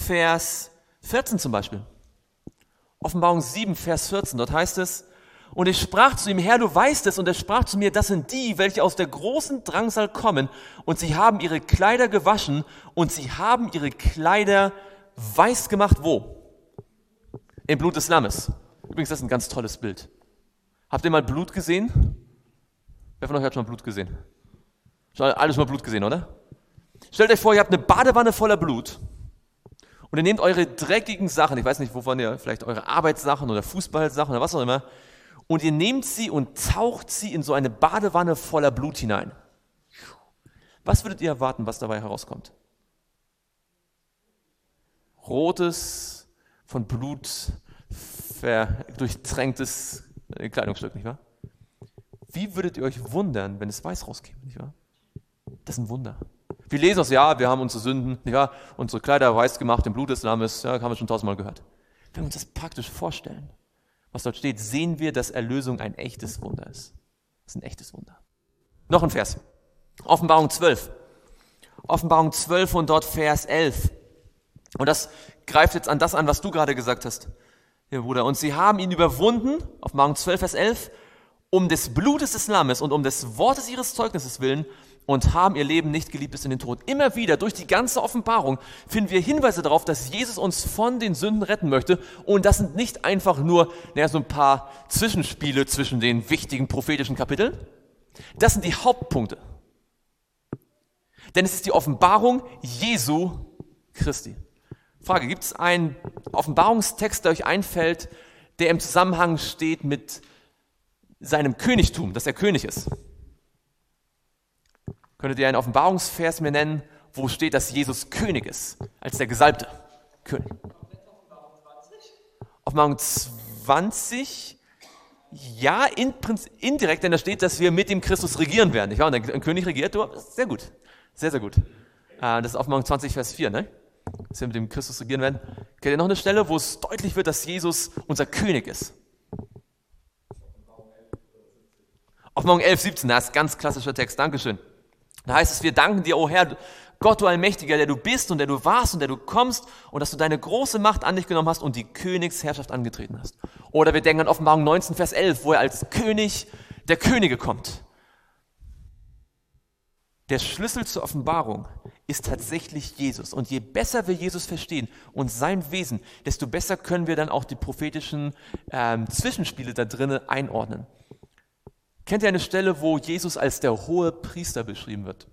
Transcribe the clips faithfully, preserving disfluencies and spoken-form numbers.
Vers vierzehn zum Beispiel. Offenbarung sieben, Vers vierzehn, dort heißt es, und ich sprach zu ihm, Herr, du weißt es, und er sprach zu mir, das sind die, welche aus der großen Drangsal kommen, und sie haben ihre Kleider gewaschen, und sie haben ihre Kleider weiß gemacht, wo? Im Blut des Lammes. Übrigens, das ist ein ganz tolles Bild. Habt ihr mal Blut gesehen? Wer von euch hat schon mal Blut gesehen? Schon alle schon mal Blut gesehen, oder? Stellt euch vor, ihr habt eine Badewanne voller Blut und ihr nehmt eure dreckigen Sachen, ich weiß nicht, wovon ihr, vielleicht eure Arbeitssachen oder Fußballsachen oder was auch immer, und ihr nehmt sie und taucht sie in so eine Badewanne voller Blut hinein. Was würdet ihr erwarten, was dabei herauskommt? Rotes, von Blut ver- durchtränktes Kleidungsstück, nicht wahr? Wie würdet ihr euch wundern, wenn es weiß rauskäme, nicht wahr? Das ist ein Wunder. Wir lesen das, ja, wir haben unsere Sünden, nicht wahr? Unsere Kleider weiß gemacht im Blut des Lammes, ja, haben wir schon tausendmal gehört. Wenn wir uns das praktisch vorstellen, was dort steht, sehen wir, dass Erlösung ein echtes Wunder ist. Das ist ein echtes Wunder. Noch ein Vers. Offenbarung zwölf. Offenbarung zwölf und dort Vers elf. Und das greift jetzt an das an, was du gerade gesagt hast, ja, Bruder. Und sie haben ihn überwunden, Offenbarung zwölf, Vers elf, um des Blutes des Lammes und um des Wortes ihres Zeugnisses willen und haben ihr Leben nicht geliebt bis in den Tod. Immer wieder, durch die ganze Offenbarung, finden wir Hinweise darauf, dass Jesus uns von den Sünden retten möchte. Und das sind nicht einfach nur naja, so ein paar Zwischenspiele zwischen den wichtigen prophetischen Kapiteln. Das sind die Hauptpunkte. Denn es ist die Offenbarung Jesu Christi. Frage, gibt es einen Offenbarungstext, der euch einfällt, der im Zusammenhang steht mit seinem Königtum, dass er König ist? Könntet ihr einen Offenbarungsvers mir nennen, wo steht, dass Jesus König ist, als der gesalbte König? Offenbarung zwanzig, ja, in, indirekt, denn da steht, dass wir mit dem Christus regieren werden. Nicht wahr? Und ein König regiert, du, sehr gut, sehr, sehr gut. Das ist Offenbarung zwanzig, Vers vier, ne? Dass wir mit dem Christus regieren werden. Kennt ihr noch eine Stelle, wo es deutlich wird, dass Jesus unser König ist? Offenbarung elf, siebzehn, das ist ein ganz klassischer Text, Dankeschön. Da heißt es, wir danken dir, o Herr, Gott, du Allmächtiger, der du bist und der du warst und der du kommst und dass du deine große Macht an dich genommen hast und die Königsherrschaft angetreten hast. Oder wir denken an Offenbarung neunzehn, Vers elf, wo er als König der Könige kommt. Der Schlüssel zur Offenbarung ist tatsächlich Jesus. Und je besser wir Jesus verstehen und sein Wesen, desto besser können wir dann auch die prophetischen ähm, Zwischenspiele da drinnen einordnen. Kennt ihr eine Stelle, wo Jesus als der hohe Priester beschrieben wird?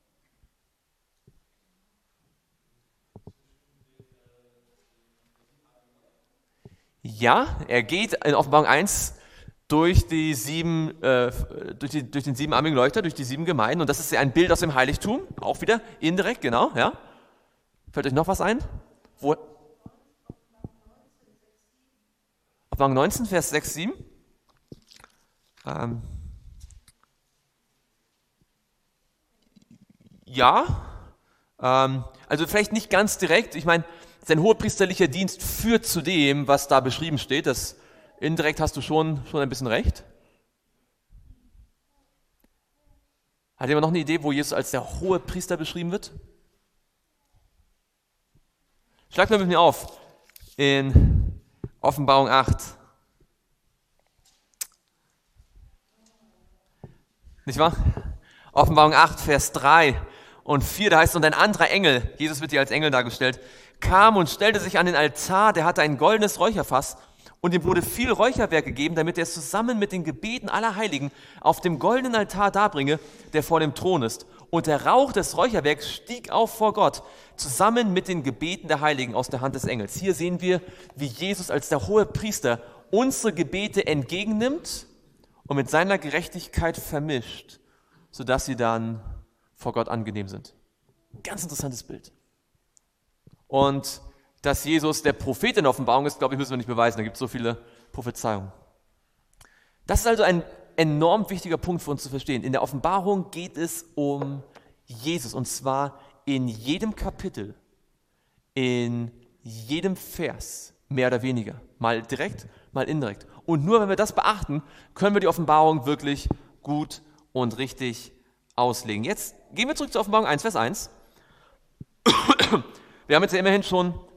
Ja, er geht in Offenbarung eins durch die sieben, äh, durch, die, durch den siebenarmigen Leuchter, durch die sieben Gemeinden. Und das ist ja ein Bild aus dem Heiligtum, auch wieder indirekt, genau, ja. Fällt euch noch was ein? Wo? Offenbarung neunzehn, Vers sechs, sieben. Ähm, ja, ähm, also vielleicht nicht ganz direkt. Ich meine, sein hohepriesterlicher Dienst führt zu dem, was da beschrieben steht. Das indirekt hast du schon, schon ein bisschen recht. Hat jemand noch eine Idee, wo Jesus als der hohe Priester beschrieben wird? Schlag mal mit mir auf in Offenbarung acht. Nicht wahr? Offenbarung acht, Vers drei und vier, da heißt es, und ein anderer Engel, Jesus wird hier als Engel dargestellt, kam und stellte sich an den Altar, der hatte ein goldenes Räucherfass und ihm wurde viel Räucherwerk gegeben, damit er es zusammen mit den Gebeten aller Heiligen auf dem goldenen Altar darbringe, der vor dem Thron ist. Und der Rauch des Räucherwerks stieg auf vor Gott, zusammen mit den Gebeten der Heiligen aus der Hand des Engels. Hier sehen wir, wie Jesus als der hohe Priester unsere Gebete entgegennimmt und mit seiner Gerechtigkeit vermischt, sodass sie dann vor Gott angenehm sind. Ganz interessantes Bild. Und dass Jesus der Prophet in der Offenbarung ist, glaube ich, müssen wir nicht beweisen. Da gibt es so viele Prophezeiungen. Das ist also ein enorm wichtiger Punkt für uns zu verstehen. In der Offenbarung geht es um Jesus. Und zwar in jedem Kapitel, in jedem Vers, mehr oder weniger. Mal direkt, mal indirekt. Und nur wenn wir das beachten, können wir die Offenbarung wirklich gut und richtig auslegen. Jetzt gehen wir zurück zur Offenbarung eins, Vers eins. Wir haben jetzt ja immerhin schon